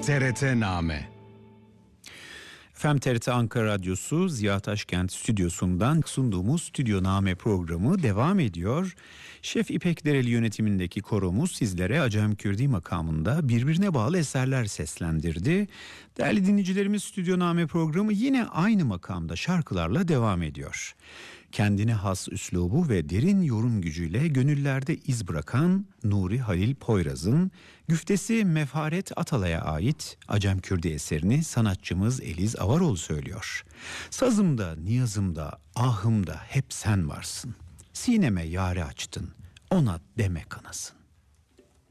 TRT-Name. Efendim, TRT Ankara Radyosu Ziya Taşkent stüdyosundan sunduğumuz Stüdyoname programı devam ediyor. Şef İpek Dereli yönetimindeki koromuz sizlere Acem Kürdi makamında birbirine bağlı eserler seslendirdi. Değerli dinleyicilerimiz, Stüdyoname programı yine aynı makamda şarkılarla devam ediyor. Kendine has üslubu ve derin yorum gücüyle gönüllerde iz bırakan Nuri Halil Poyraz'ın güftesi Mefharet Atalay'a ait Acem Kürdi eserini sanatçımız Eliz Avaroğlu söylüyor. Sazımda, niyazımda, ahımda hep sen varsın. Sineme yâre açtın, ona deme kanasın.